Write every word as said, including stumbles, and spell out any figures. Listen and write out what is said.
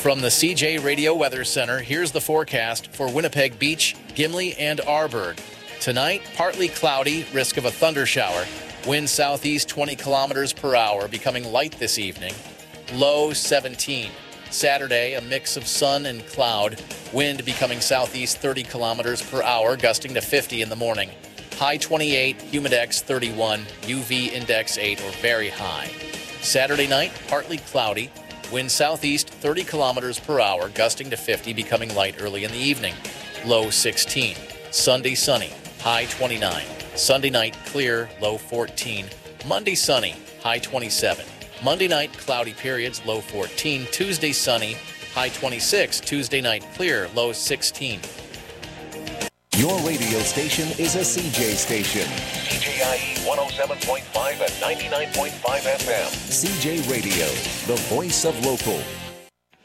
From the C J Radio Weather Center, here's the forecast for Winnipeg Beach, Gimli, and Arborg. Tonight, partly cloudy, risk of a thunder shower. Wind southeast twenty kilometers per hour, becoming light this evening. Low seventeen. Saturday, a mix of sun and cloud. Wind becoming southeast thirty kilometers per hour, gusting to fifty in the morning. High twenty-eight, humidex thirty-one, U V index eight or very high. Saturday night, partly cloudy. Wind southeast thirty kilometers per hour, gusting to fifty, becoming light early in the evening. Low sixteen. Sunday sunny, high twenty-nine. Sunday night clear, low fourteen. Monday sunny, high twenty-seven. Monday night cloudy periods, low fourteen. Tuesday sunny, high twenty-six. Tuesday night clear, low sixteen. Your radio station is a C J station. C J I E one oh seven point five and ninety-nine point five F M. C J Radio, the voice of local.